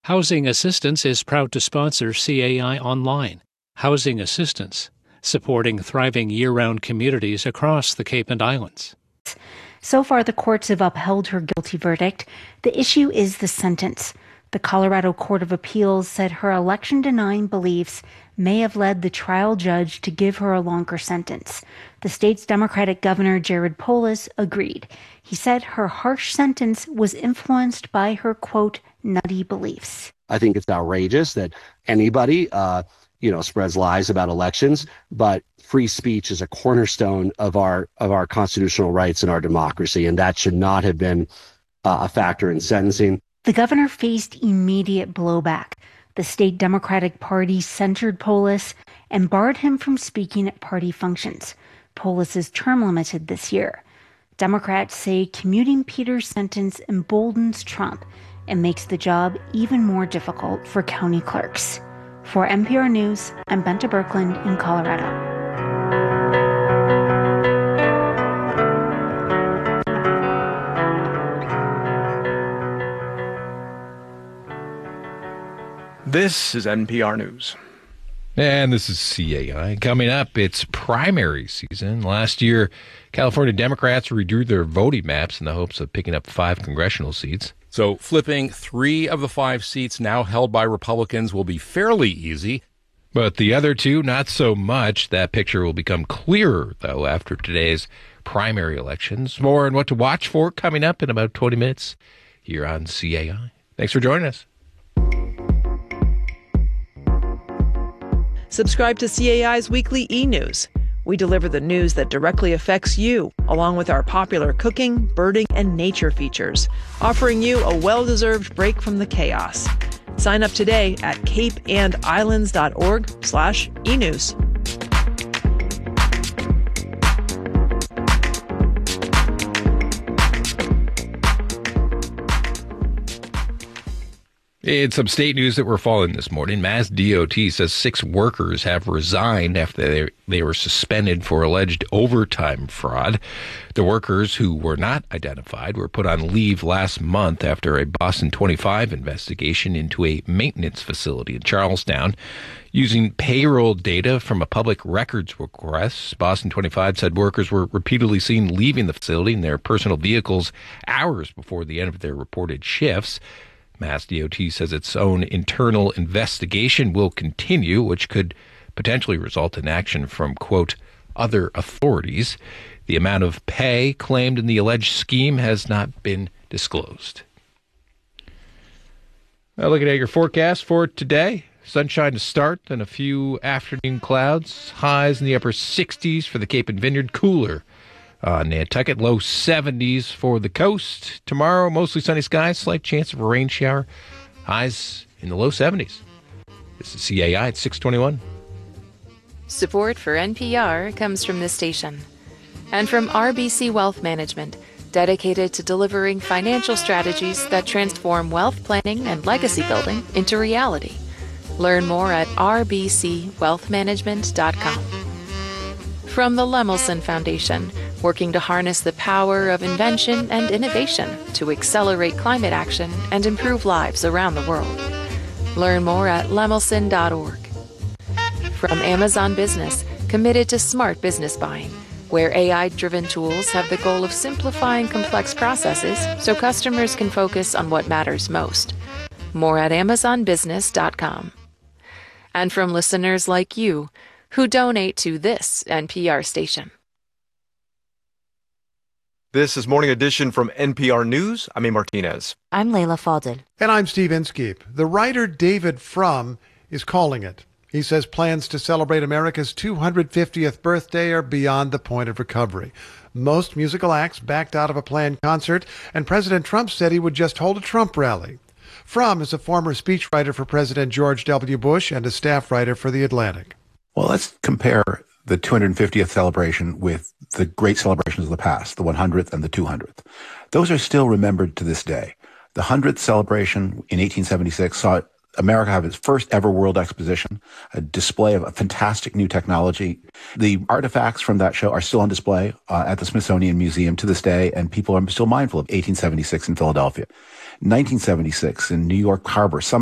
Housing Assistance is proud to sponsor CAI Online. Housing Assistance, supporting thriving year-round communities across the Cape and Islands. So far, the courts have upheld her guilty verdict. The issue is the sentence. The Colorado Court of Appeals said her election-denying beliefs may have led the trial judge to give her a longer sentence. The state's Democratic Governor Jared Polis agreed. He said her harsh sentence was influenced by her, quote, nutty beliefs. I think it's outrageous that anybody, spreads lies about elections, but free speech is a cornerstone of our constitutional rights and our democracy, and that should not have been a factor in sentencing. The governor faced immediate blowback. The state Democratic Party censured Polis and barred him from speaking at party functions. Polis is term limited this year. Democrats say commuting Peter's sentence emboldens Trump and makes the job even more difficult for county clerks. For NPR News, I'm Benta Birkeland in Colorado. This is NPR News. And this is CAI. Coming up, it's primary season. Last year, California Democrats redrew their voting maps in the hopes of picking up 5 congressional seats. So flipping 3 of the 5 seats now held by Republicans will be fairly easy. But the other 2, not so much. That picture will become clearer, though, after today's primary elections. More on what to watch for coming up in about 20 minutes here on CAI. Thanks for joining us. Subscribe to CAI's weekly e-news. We deliver the news that directly affects you, along with our popular cooking, birding, and nature features, offering you a well-deserved break from the chaos. Sign up today at capeandislands.org/e-news. In some state news that we're following this morning, Mass DOT says 6 workers have resigned after they were suspended for alleged overtime fraud. The workers, who were not identified, were put on leave last month after a Boston 25 investigation into a maintenance facility in Charlestown. Using payroll data from a public records request, Boston 25 said workers were repeatedly seen leaving the facility in their personal vehicles hours before the end of their reported shifts. Mass DOT says its own internal investigation will continue, which could potentially result in action from, quote, other authorities. The amount of pay claimed in the alleged scheme has not been disclosed. Now looking at your forecast for today, sunshine to start, then a few afternoon clouds, highs in the upper 60s for the Cape and Vineyard, cooler on Nantucket, low 70s for the coast. Tomorrow, mostly sunny skies, slight chance of a rain shower, highs in the low 70s. This is CAI at 6:21. Support for NPR comes from this station and from RBC Wealth Management, dedicated to delivering financial strategies that transform wealth planning and legacy building into reality. Learn more at rbcwealthmanagement.com. From the Lemelson Foundation, working to harness the power of invention and innovation to accelerate climate action and improve lives around the world. Learn more at lemelson.org. From Amazon Business, committed to smart business buying, where AI-driven tools have the goal of simplifying complex processes so customers can focus on what matters most. More at amazonbusiness.com. And from listeners like you, who donate to this NPR station. This is Morning Edition from NPR News. I'm A. Martinez. I'm Layla Faldin. And I'm Steve Inskeep. The writer David Frum is calling it. He says plans to celebrate America's 250th birthday are beyond the point of recovery. Most musical acts backed out of a planned concert, and President Trump said he would just hold a Trump rally. Frum is a former speechwriter for President George W. Bush and a staff writer for The Atlantic. Well, let's compare the 250th celebration with the great celebrations of the past, the 100th and the 200th. Those are still remembered to this day. The 100th celebration in 1876 saw America have its first ever World Exposition, a display of a fantastic new technology. The artifacts from that show are still on display at the Smithsonian Museum to this day, and people are still mindful of 1876 in Philadelphia. 1976 in New York Harbor, some